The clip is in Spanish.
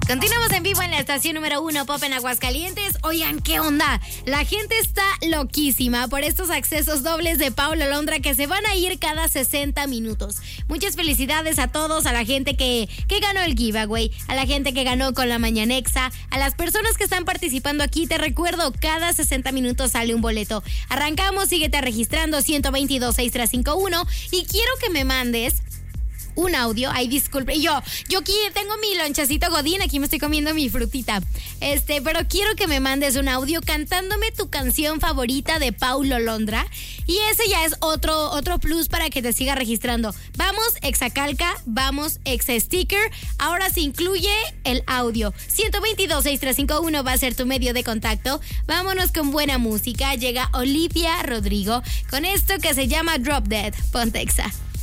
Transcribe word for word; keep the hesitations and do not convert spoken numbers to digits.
Continuamos en vivo en la estación número uno Pop en Aguascalientes. Oigan, ¿qué onda? La gente está loquísima por estos accesos dobles de Paulo Londra que se van a ir cada sesenta minutos. Muchas felicidades a todos, a la gente que, que ganó el giveaway, a la gente que ganó con la Mañanexa, a las personas que están participando aquí. Te recuerdo, cada sesenta minutos sale un boleto. Arrancamos, síguete registrando ciento veintidós, sesenta y tres cincuenta y uno y quiero que me mandes un audio. Ay, disculpe, yo, yo aquí tengo mi lonchecito Godín, aquí me estoy comiendo mi frutita. Este, pero quiero que me mandes un audio cantándome tu canción favorita de Paulo Londra. Y ese ya es otro, otro plus para que te siga registrando. Vamos, Exacalca, vamos, Exa Sticker. Ahora se incluye el audio. ciento veintidós, sesenta y tres cincuenta y uno va a ser tu medio de contacto. Vámonos con buena música. Llega Olivia Rodrigo con esto que se llama Drop Dead. Ponte Exa.